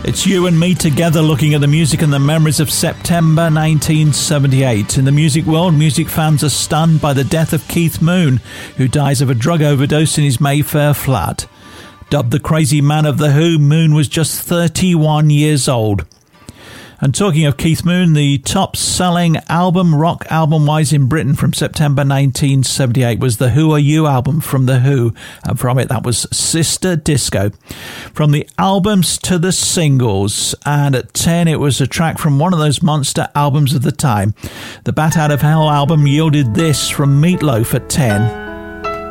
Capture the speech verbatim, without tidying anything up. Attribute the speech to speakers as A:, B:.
A: It's you and me together looking at the music and the memories of September nineteen seventy-eight. In the music world, music fans are stunned by the death of Keith Moon, who dies of a drug overdose in his Mayfair flat. Dubbed the crazy man of The Who, Moon was just thirty-one years old. And talking of Keith Moon, the top-selling album, rock album-wise in Britain from September nineteen seventy-eight was the Who Are You album from The Who, and from it that was Sister Disco. From the albums to the singles, and at ten it was a track from one of those monster albums of the time. The Bat Out of Hell album yielded this from Meat Loaf at ten.